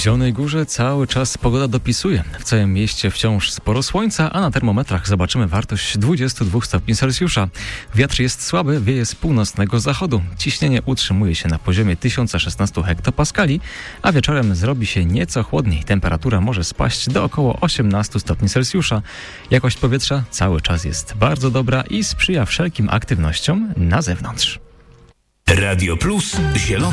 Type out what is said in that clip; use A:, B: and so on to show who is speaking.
A: Zielonej Górze cały czas pogoda dopisuje. W całym mieście wciąż sporo słońca, a na termometrach zobaczymy wartość 22 stopni Celsjusza. Wiatr jest słaby, wieje z północnego zachodu. Ciśnienie utrzymuje się na poziomie 1016 hektopaskali, a wieczorem zrobi się nieco chłodniej. Temperatura może spaść do około 18 stopni Celsjusza. Jakość powietrza cały czas jest bardzo dobra i sprzyja wszelkim aktywnościom na zewnątrz.
B: Radio Plus Zielona